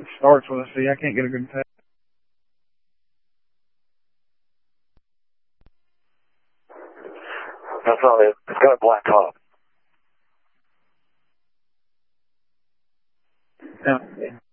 It starts with a C. I can't get a good tell. That's not it. It's got a black top. Yeah.